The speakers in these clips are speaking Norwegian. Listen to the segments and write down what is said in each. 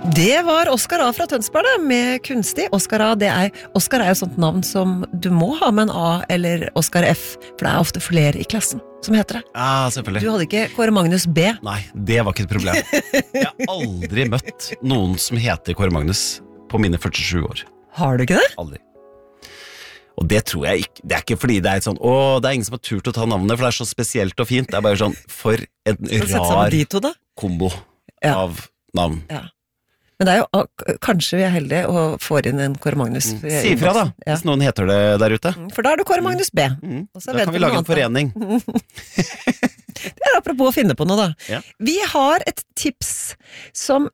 Det var Oskar A fra Tønsberg da, med Kunstig. Oskar A er jo et sånt navn som du må ha med en A eller Oskar F, for det er ofte flere i klassen som heter det. Ja, selvfølgelig. Du hadde ikke Kåre Magnus B? Nei, det var ikke et problem. Jeg har aldri møtt noen som heter Kåre Magnus på mine 47 år. Har du ikke det? Aldri. Og det tror jeg ikke, det er ikke fordi det er et sånn, det er ingen som har turt å ta navnet, for det er så spesielt og fint. Det er bare sånn, for en rar kombo av navn. Ja. Men det er jo, kanskje vi er heldige og får inn en Kåre Magnus. Si ifra da, hvis noen heter det der ute. For da er du Kåre Magnus B. Da kan vi lage en forening. Det er apropos å finne på noe da. Ja. Vi har et tips som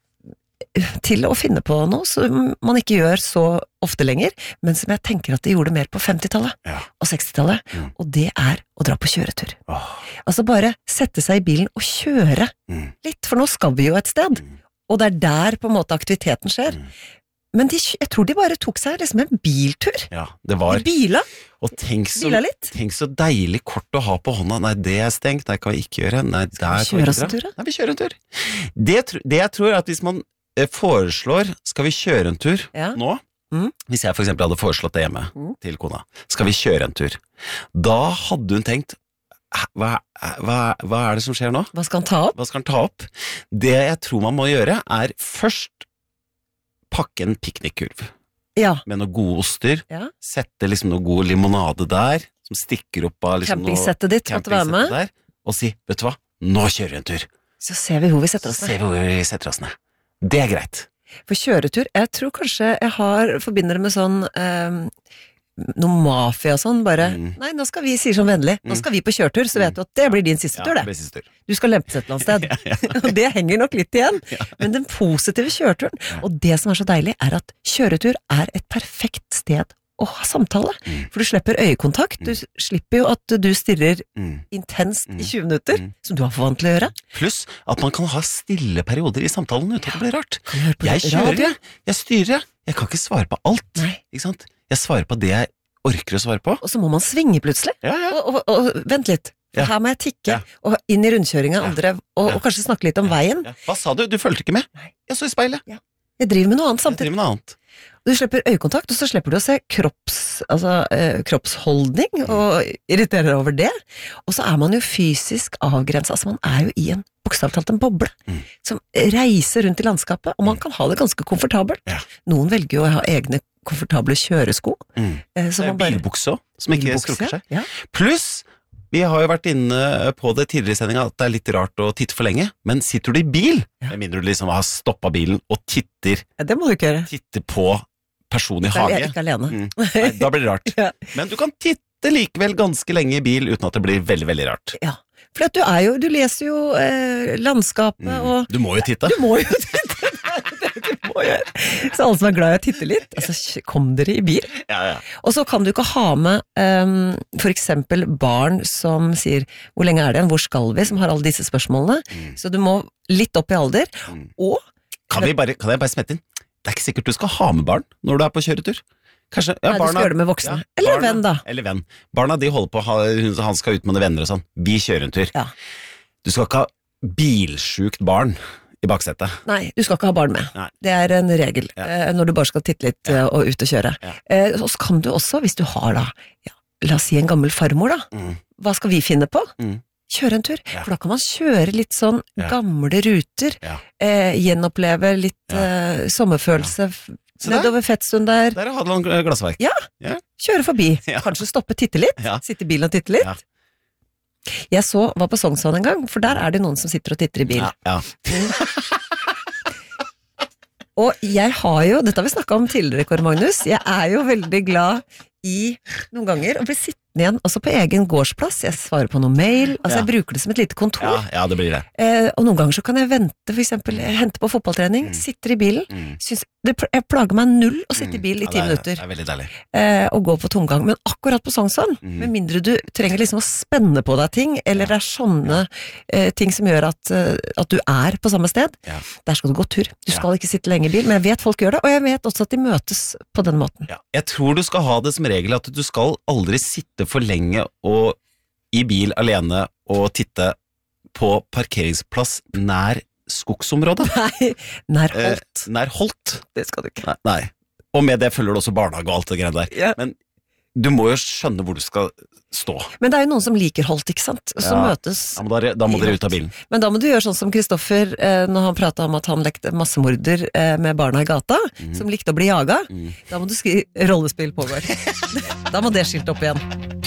til å finne på noe som man ikke gjør så ofte lenger, men som jeg tenker at de gjorde mer på 50-tallet og 60-tallet, og det er å dra på kjøretur. Altså bare sette seg i bilen og kjøre litt, for nå skal vi jo et sted. Og det er der på en måte aktiviteten skjer. Men jeg tror de bare tok seg liksom en biltur. Ja, det var. De bila. Og tenk så deilig kort å ha på hånda. Nei, det er stengt. Nei, kan vi ikke gjøre. Nei, der skal vi kjøre oss en tur da? Nei, vi kjører en tur. Det jeg tror er at hvis man foreslår, skal vi kjøre en tur nå? Hvis jeg for eksempel hadde foreslått det hjemme til kona. Skal vi kjøre en tur? Da hadde hun tenkt, hva er det som skjer nå? Hva skal han ta opp? Det jeg tror man må gjøre er først pakke en piknikkurv med noen gode oster, sette liksom noe god limonade der, som stikker opp av liksom campingsettet ditt, der, og si, vet du hva, nå kjører vi en tur. Så ser vi hvor vi setter oss ned. Det er greit. For kjøretur, jeg tror kanskje jeg forbinder det med sånn noe mafia og sånn, bare, nei, nå skal vi, sier sånn vennlig, nå skal vi på kjøretur, så vet du at det blir din siste tur, det. Du skal lempes et eller annet sted. Og det henger nok litt igjen. Men den positive kjøreturen, og det som er så deilig, er at kjøretur er et perfekt sted å ha samtale. For du slipper øyekontakt, du slipper jo at du stirrer intenst i 20 minutter, som du har for vant til å gjøre. Pluss at man kan ha stille perioder i samtalen uten at det blir rart. Jeg kjører, jeg styrer, jeg kan ikke svare på alt, ikke sant? Jeg svarer på det jeg orker å svare på. Og så må man svinge plutselig. Og vent litt. Her må jeg tikke, og inn i rundkjøringen andre, og kanskje snakke litt om veien. Hva sa du? Du følte ikke med? Jeg så i speilet. Jeg driver med noe annet samtidig. Du slipper øyekontakt, og så slipper du å se kroppsholdning, og irriterer over det. Og så er man jo fysisk avgrenset, altså man er jo i en bokstavelig talt en boble, som reiser rundt i landskapet, og man kan ha det ganske komfortabelt. Noen velger jo å ha egne komfortable kjøresko. Det er bilbukse også, som ikke skrukker seg. Pluss, vi har jo vært inne på det tidligere i sendingen, at det er litt rart å titte for lenge, men sitter du i bil, med mindre du liksom har stoppet bilen og titter, det må du ikke gjøre. Titter på person i hage. Ikke alene. Nei, da blir det rart. Men du kan titte likevel ganske lenge i bil, uten at det blir veldig, veldig rart. Ja, for at du leser jo landskapet, og... Du må jo titte. Du må jo titte. Så alle som er glad i å titte litt, altså kom dere i bil. Og så kan du ikke ha med for eksempel barn som sier, hvor lenge er det igjen, hvor skal vi, som har alle disse spørsmålene. Så du må litt opp i alder, og... Kan jeg bare smette inn? Det er ikke sikkert du skal ha med barn når du er på kjøretur. Kanskje, nei, du skal gjøre det med voksne. Eller barna, venn da. Eller venn. Barna de holder på, han skal ut med noen venner og sånn. Vi kjører en tur. Du skal ikke ha bilsjukt barn i baksetet. Nei, du skal ikke ha barn med. Nei. Det er en regel, når du bare skal titte litt og ut og kjøre. Så kan du også, hvis du har da, la oss si en gammel farmor da, hva skal vi finne på? Kjøre en tur, for da kan man kjøre litt sånn gamle ruter, gjenoppleve litt sommerfølelse, nedover Fettsund der. Der har Hadeland glassverk. Kjøre forbi, kanskje stoppe, titte litt, sitte i bilen og titte litt. Jeg var på Sognsvann en gang, for der er det noen som sitter og titter i bil. Og jeg har jo, dette har vi snakket om tidligere, Kåre Magnus, jeg er jo veldig glad i noen ganger å bli sittende igjen, også på egen gårdsplass. Jeg svarer på noe mail, altså jeg bruker det som et lite kontor. Ja, det blir det. Og noen ganger så kan jeg vente, for eksempel, hente på fotballtrening, sitter i bilen, jeg plager meg null å sitte i bil i 10 minutter. Det er veldig deilig. Og gå på tomgang, men akkurat på Sognsvann, med mindre du trenger liksom å spenne på deg ting, eller det er sånne ting som gjør at du er på samme sted, der skal du gå tur. Du skal ikke sitte lenge i bil, men jeg vet folk gjør det, og jeg vet også at de møtes på den måten. Jeg tror du skal ha det som regel at du skal aldri sitte for lenge og i bil alene og titte på parkeringsplass nær skogsområde. Nei, nær Holt. Nær Holt. Det skal du ikke. Nei. Og med det følger det også barnehage og alt det greiene der. Ja. Men du må jo skjønne hvor du skal stå. Men det er jo noen som liker Holt, ikke sant? Som møtes. Da må dere ut av bilen. Men da må du gjøre sånn som Kristoffer, når han pratet om at han lekte massemorder med barna i gata, som likte å bli jaga. Da må du skrive rollespill pågår. Da må det skilt opp igjen.